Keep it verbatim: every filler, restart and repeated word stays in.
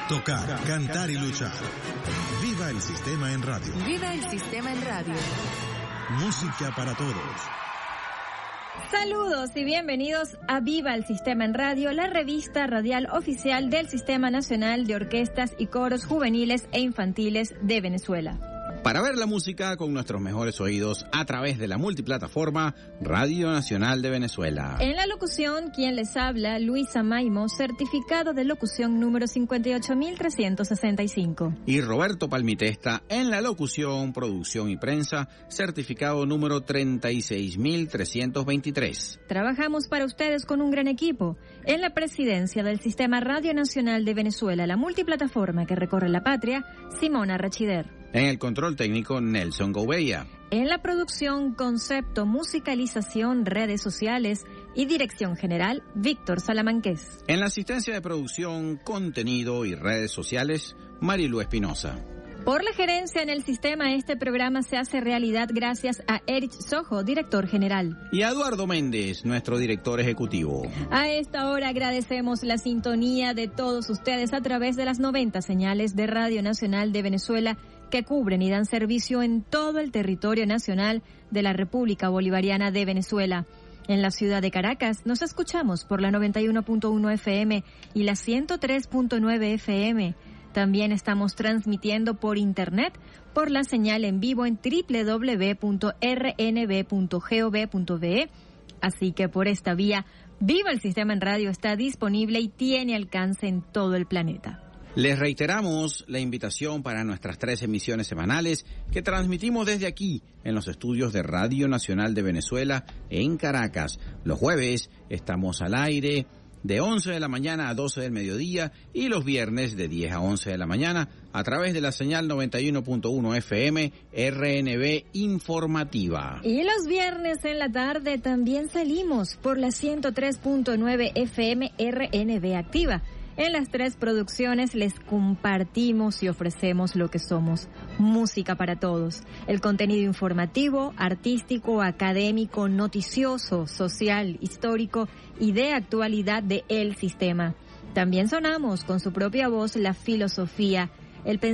Tocar, cantar y luchar. Viva el sistema en radio. Viva el sistema en radio. Música para todos. Saludos y bienvenidos a Viva el Sistema en Radio, la revista radial oficial del Sistema Nacional de Orquestas y Coros Juveniles e Infantiles de Venezuela. Para ver la música con nuestros mejores oídos a través de la multiplataforma Radio Nacional de Venezuela. En la locución, quien les habla, Luisa Maimo, certificado de locución número cincuenta y ocho mil trescientos sesenta y cinco. Y Roberto Palmitesta en la locución, producción y prensa, certificado número treinta y seis mil trescientos veintitrés. Trabajamos para ustedes con un gran equipo. En la presidencia del Sistema Radio Nacional de Venezuela, la multiplataforma que recorre la patria, Simona Rachider. En el control técnico, Nelson Gouveia. En la producción, concepto, musicalización, redes sociales y dirección general, Víctor Salamanqués. En la asistencia de producción, contenido y redes sociales, Marilu Espinosa. Por la gerencia en el sistema, este programa se hace realidad gracias a Erich Sojo, director general. Y a Eduardo Méndez, nuestro director ejecutivo. A esta hora agradecemos la sintonía de todos ustedes a través de las noventa señales de Radio Nacional de Venezuela que cubren y dan servicio en todo el territorio nacional de la República Bolivariana de Venezuela. En la ciudad de Caracas nos escuchamos por la noventa y uno punto uno F M y la ciento tres punto nueve F M. También estamos transmitiendo por internet por la señal en vivo en doble u doble u doble u punto r n b punto gov punto b e. Así que por esta vía, Viva el Sistema en Radio está disponible y tiene alcance en todo el planeta. Les reiteramos la invitación para nuestras tres emisiones semanales que transmitimos desde aquí, en los estudios de Radio Nacional de Venezuela, en Caracas. Los jueves estamos al aire de once de la mañana a doce del mediodía y los viernes de diez a once de la mañana a través de la señal noventa y uno punto uno F M R N B Informativa. Y los viernes en la tarde también salimos por la ciento tres punto nueve F M R N B Activa. En las tres producciones les compartimos y ofrecemos lo que somos, música para todos. El contenido informativo, artístico, académico, noticioso, social, histórico y de actualidad de El Sistema. También sonamos con su propia voz la filosofía, el pensamiento